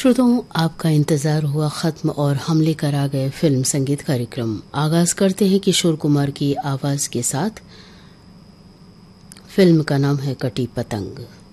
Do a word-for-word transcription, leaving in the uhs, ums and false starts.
श्रोताओं, आपका इंतजार हुआ खत्म और हम लेकर आ गए फिल्म संगीत कार्यक्रम। आगाज करते हैं किशोर कुमार की आवाज के साथ। फिल्म का नाम है कटी पतंग।